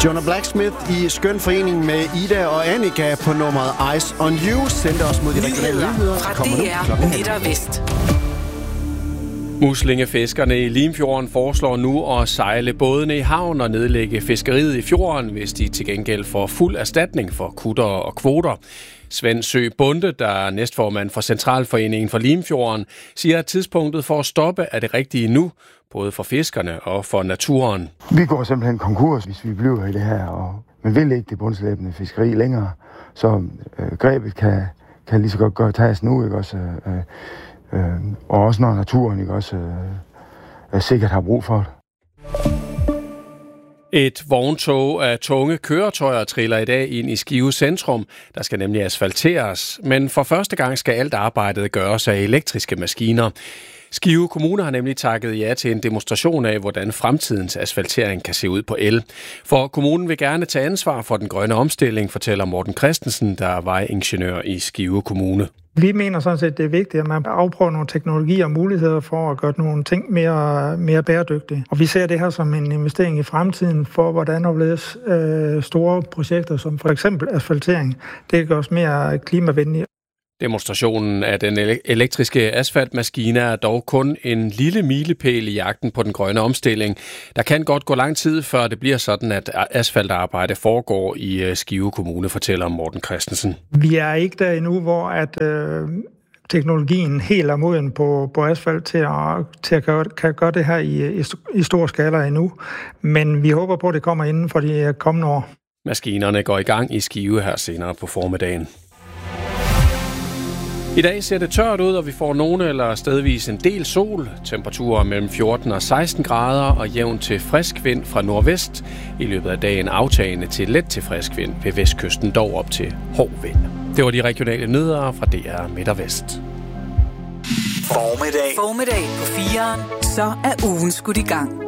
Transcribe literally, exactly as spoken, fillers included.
Jonah Blacksmith i skøn forening med Ida og Annika på nummeret Eyes on You sendte os mod de regionale nyheder. Fra D R Midt og Vest. Muslingefiskerne i Limfjorden foreslår nu at sejle bådene i havn og nedlægge fiskeriet i fjorden, hvis de til gengæld får fuld erstatning for kutter og kvoter. Svend Sø Bunde, der er næstformand for Centralforeningen for Limfjorden, siger, at tidspunktet for at stoppe er det rigtige nu, både for fiskerne og for naturen. Vi går simpelthen konkurs, hvis vi bliver i det her, og man vil ikke det bundslæbende fiskeri længere, så øh, grebet kan, kan lige så godt gøre tages nu, ikke også? Øh, øh, og også når naturen ikke også øh, sikkert har brug for det. Et vogntog af tunge køretøjer triller i dag ind i Skive Centrum. Der skal nemlig asfalteres, men for første gang skal alt arbejdet gøres af elektriske maskiner. Skive Kommune har nemlig takket ja til en demonstration af, hvordan fremtidens asfaltering kan se ud på el. For kommunen vil gerne tage ansvar for den grønne omstilling, fortæller Morten Christensen, der er vejingeniør i Skive Kommune. Vi mener sådan set, det er vigtigt, at man afprøver nogle teknologier og muligheder for at gøre nogle ting mere, mere bæredygtige. Og vi ser det her som en investering i fremtiden for, hvordan overledes øh, store projekter, som for eksempel asfaltering, det gør os mere klimavenlige. Demonstrationen af den elektriske asfaltmaskine er dog kun en lille milepæl i jagten på den grønne omstilling. Der kan godt gå lang tid, før det bliver sådan, at asfaltarbejde foregår i Skive Kommune, fortæller Morten Christensen. Vi er ikke der endnu, hvor at, øh, teknologien helt er moden på, på asfalt til at, til at gøre, kan gøre det her i, i, i stor skala endnu. Men vi håber på, at det kommer inden for de kommende år. Maskinerne går i gang i Skive her senere på formiddagen. I dag ser det tørt ud, og vi får nogle eller stedvis en del sol. Temperaturer mellem fjorten og seksten grader og jævn til frisk vind fra nordvest. I løbet af dagen aftagende til let til frisk vind ved vestkysten, dog op til hård vind. Det var de regionale nyheder fra D R Midt og Vest. Formiddag. Formiddag på fireren. Så er ugen skudt i gang.